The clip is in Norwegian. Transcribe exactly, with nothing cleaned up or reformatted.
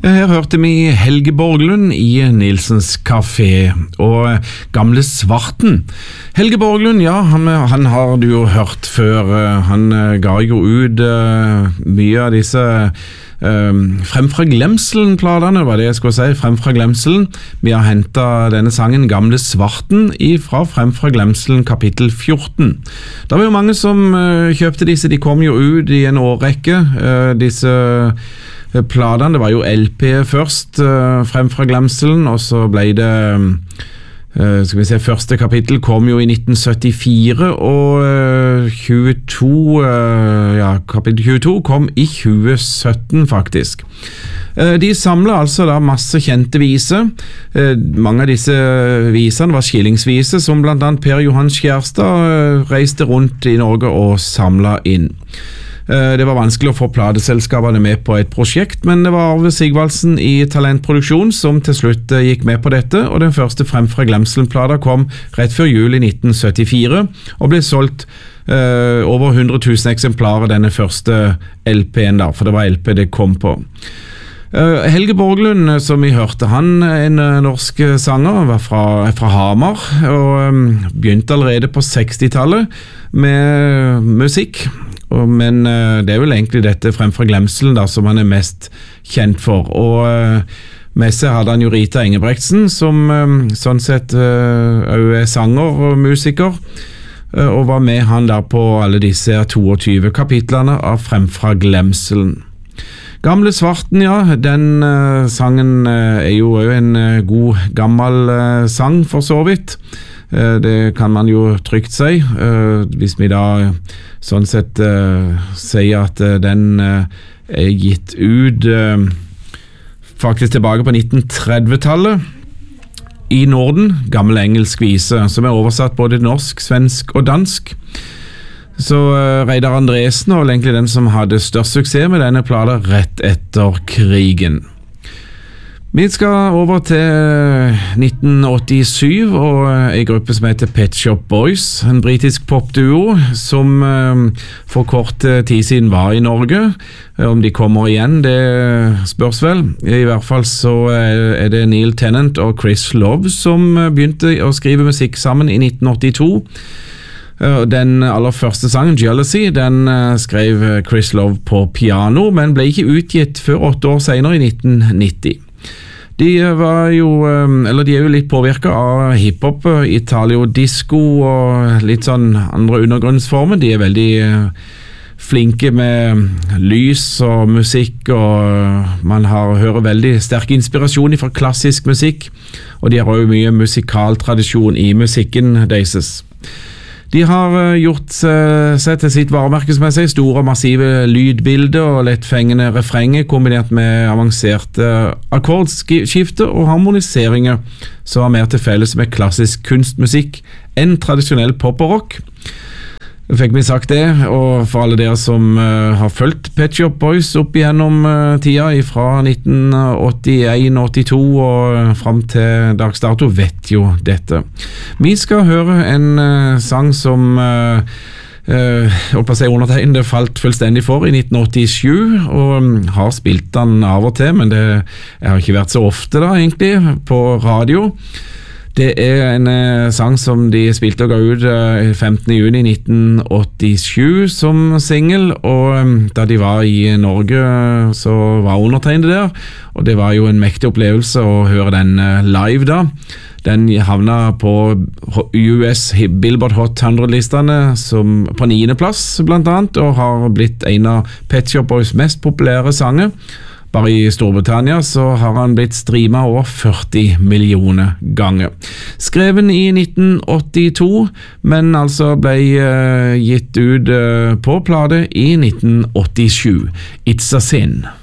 Her hørte vi Helge Borglund i Nilsens Café og Gamle Svarten. Helge Borglund, ja, han, han har du jo hørt før. Han ga jo ut uh, mye av disse uh, Frem fra Glemselen-platerne, var det jeg skulle si, Frem fra Glemselen. Vi har hentet denne sangen Gamle Svarten fra Frem fra Glemselen kapittel fjorten. Det var jo mange som uh, kjøpte disse, de kom jo ut i en årrekke, uh, disse platene. Det var jo L P først, uh, Frem fra Glemselen, og så ble det uh, skal vi se, første kapittel kom jo i nitten syttifire, og uh, tjueto, uh, ja, kapittel tjueto kom i tjue sytten faktisk. Uh, de samlet altså da masse kjente viser. Uh, mange av disse visene var skillingsviser, som blant annet Per Johan Skjærstad uh, reiste rundt i Norge og samlet inn. Det var vanskelig å få plateselskapene med på et prosjekt, men det var Arve Sigvaldsen i Talentproduksjon som til slutt gikk med på dette, og den første Frem fra Glemselen-plata kom rett før jul i nitten syttifire, og ble solgt uh, over hundre tusen eksemplarer denne første L P-en da, for det var L P det kom på. Uh, Helge Borglund, som vi hørte, han er en uh, norsk sanger, var fra, fra Hamar, og um, begynte allerede på sekstitallet med musikk. Men uh, det er vel egentlig dette Frem fra Glemselen da, som han er mest kjent for, og uh, med seg hadde han jo Rita Engebretsen, som um, sånn sett uh, er sanger og musiker, uh, og var med han der på alle disse toogtyve kapitlene av Frem fra Glemselen. Gamle Svarten, ja, den uh, sangen uh, er jo en uh, god gammel uh, sang for så vidt. Uh, det kan man jo trygt si, uh, hvis vi da sånn sett uh, sier at uh, den uh, er gitt ut uh, faktisk tilbake på nitten trettitallet i Norden, gammel engelsk vise, som er oversatt både norsk, svensk og dansk. Så uh, Reidar Andresen var vel egentlig den som hadde størst suksess med denne plata rett etter krigen. Vi skal over til nitten åttisyv og en gruppe som heter Pet Shop Boys, en britisk popduo som uh, for kort tid siden var i Norge. Om de kommer igjen, det spørs vel. I hvert fall så er det Neil Tennant og Chris Love som begynte å skrive musikk sammen i nitten åttito. Den aller første sangen, Jealousy, den skrev Chris Love på piano, men ble ikke utgitt før åtte år senere i nitten nitti. De var jo, eller de er jo litt påvirket av hiphop, Italio disco og litt sånn andre undergrunnsformer. De er veldig flinke med lys og musikk, og man har, hører veldig sterk inspirasjon fra klassisk musikk, og de har også mye musikaltradisjon i musikken deres. De har gjort seg til sitt varemerke, som jeg sier, store og massive lydbilder og lettfengende refrenger kombinert med avanserte akkordskifter og harmoniseringer som har mer til felles med klassisk kunstmusikk enn tradisjonell pop og rock. Fikk vi sagt det, og for alle dere som uh, har fulgt Pet Shop Boys opp igjennom uh, tida fra nitten åttien åttito og frem til dags dato vet jo dette. Vi skal høre en uh, sang som uh, uh, å si undertegn det falt fullstendig for i nitten åttisju, og um, har spilt den av og til, men det har ikke vært så ofte da egentlig på radio. Det er en eh, sang som de spilte og ga ut eh, femtende juni nitten åttisju som single, og eh, da de var i Norge så var undertegnet der, og det var jo en mektig opplevelse å høre den eh, live da. Den havna på U S Billboard Hot hundre-listene som på niende plass blant annet, og har blitt en av Pet Shop Boys mest populære sanger. Bare i Storbritannia så har han blitt streamet over førti millioner ganger. Skreven i nitten åttito, men altså ble uh, gitt ut uh, på plate i nitten åttisju. It's a Sin.